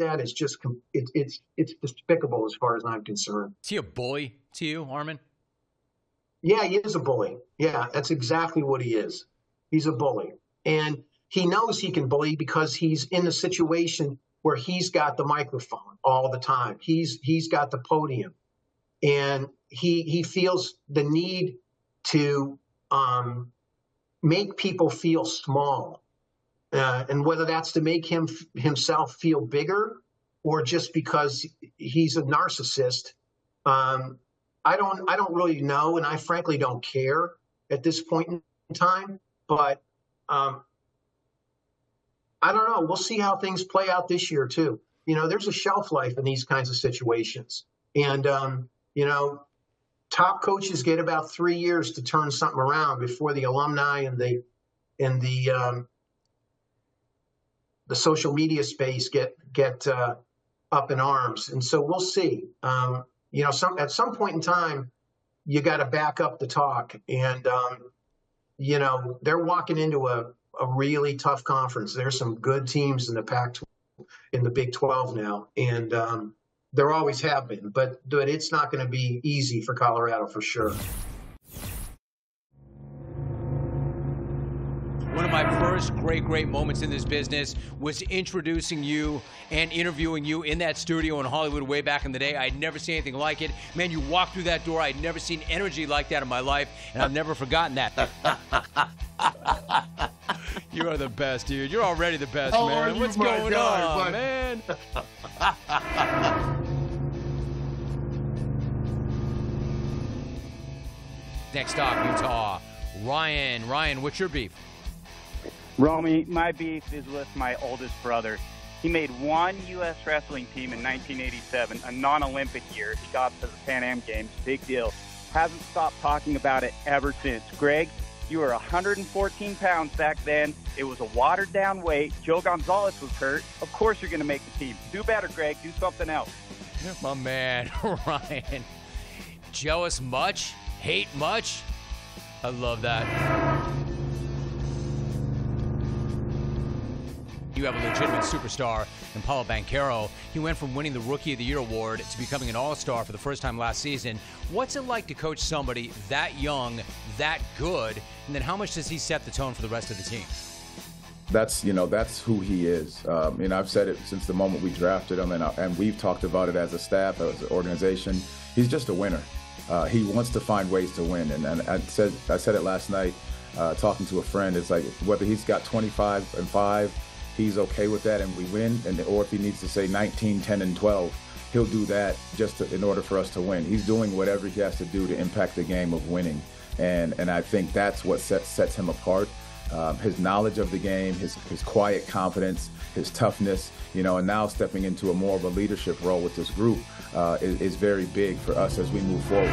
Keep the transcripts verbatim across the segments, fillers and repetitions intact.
that is just it, it's it's despicable as far as I'm concerned. Is he a bully to you, Armin? Yeah, he is a bully. Yeah, that's exactly what he is. He's a bully. And he knows he can bully because he's in a situation where he's got the microphone all the time. He's he's got the podium. And he he feels the need to um, make people feel small. Uh, and whether that's to make him himself feel bigger or just because he's a narcissist, um, I don't I don't really know, and I frankly don't care at this point in time. But um, I don't know. We'll see how things play out this year too. You know, there's a shelf life in these kinds of situations, and um, you know, top coaches get about three years to turn something around before the alumni and the and the um, the social media space get get uh, up in arms. And so we'll see. Um, you know, some at some point in time, you got to back up the talk. And um, you know, they're walking into a, a really tough conference. There's some good teams in the Pac in the Big twelve now, and um, there always have been. But but it's not going to be easy for Colorado for sure. One of my first great, great moments in this business was introducing you and interviewing you in that studio in Hollywood way back in the day. I'd never seen anything like it. Man, you walked through that door. I'd never seen energy like that in my life, and I've never forgotten that. You are the best, dude. You're already the best, oh, man. What's going God, on, man? Next stop, Utah. Ryan. Ryan, what's your beef? Romy, my beef is with my oldest brother. He made one U S wrestling team in nineteen eighty-seven, a non-Olympic year. He got to the Pan Am Games. Big deal. Hasn't stopped talking about it ever since. Greg, you were one hundred fourteen pounds back then. It was a watered-down weight. Joe Gonzalez was hurt. Of course you're going to make the team. Do better, Greg. Do something else. My man, Ryan. Jealous much? Hate much? I love that. You have a legitimate superstar in Paolo Banchero. He went from winning the Rookie of the Year award to becoming an all-star for the first time last season. What's it like to coach somebody that young, that good, and then how much does he set the tone for the rest of the team? That's, you know, that's who he is. Um, and I've said it since the moment we drafted him, and, and we've talked about it as a staff, as an organization. He's just a winner. Uh, he wants to find ways to win. And, and I said I said it last night, uh, talking to a friend. It's like whether he's got twenty-five and five, he's okay with that and we win, and or if he needs to say nineteen, ten, and twelve, he'll do that just to, in order for us to win. He's doing whatever he has to do to impact the game of winning, and and I think that's what sets sets him apart. Um, his knowledge of the game, his his quiet confidence, his toughness, you know, and now stepping into a more of a leadership role with this group uh, is, is very big for us as we move forward.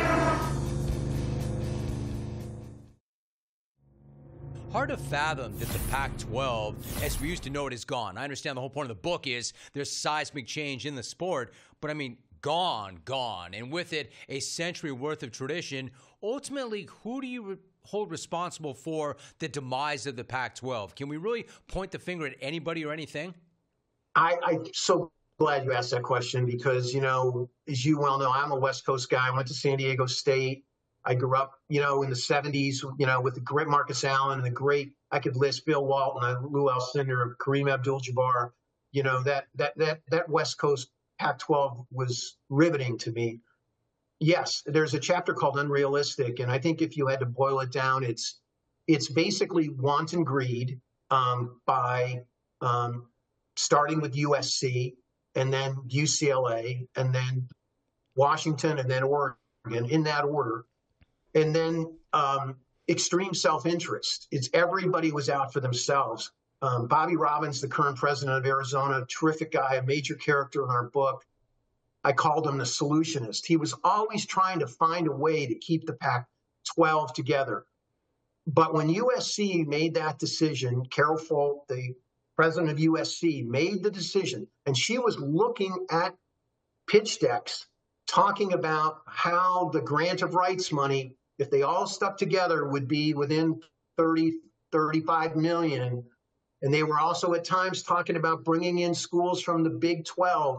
Hard to fathom that the Pac twelve, as we used to know it, is gone. I understand the whole point of the book is there's seismic change in the sport, but I mean, gone, gone. And with it, a century worth of tradition. Ultimately, who do you re- hold responsible for the demise of the Pac twelve? Can we really point the finger at anybody or anything? I, I'm so glad you asked that question because, you know, as you well know, I'm a West Coast guy. I went to San Diego State. I grew up, you know, in the seventies, you know, with the great Marcus Allen and the great, I could list Bill Walton, Lou Alcindor, Kareem Abdul-Jabbar. You know, that that that that West Coast Pac twelve was riveting to me. Yes, there's a chapter called Unrealistic, and I think if you had to boil it down, it's it's basically wanton greed um, by um, starting with U S C and then U C L A and then Washington and then Oregon in that order. And then um, extreme self-interest. It's everybody was out for themselves. Um, Bobby Robbins, the current president of Arizona, a terrific guy, a major character in our book. I called him the solutionist. He was always trying to find a way to keep the Pac twelve together. But when U S C made that decision, Carol Folt, the president of U S C, made the decision, and she was looking at pitch decks, talking about how the grant of rights money, if they all stuck together, would be within thirty, thirty-five million. And they were also at times talking about bringing in schools from the Big twelve